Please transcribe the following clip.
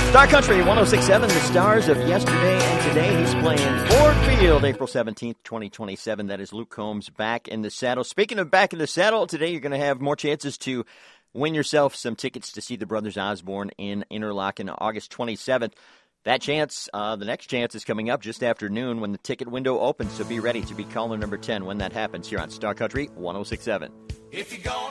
Star Country 106.7, the stars of yesterday and today. He's playing Ford Field, April 17th, 2027. That is Luke Combs back in the saddle. Speaking of back in the saddle, today you're going to have more chances to win yourself some tickets to see the Brothers Osborne in Interlochen August 27th. That chance, the next chance is coming up just after noon when the ticket window opens, so be ready to be caller number 10 when that happens here on Star Country 106.7.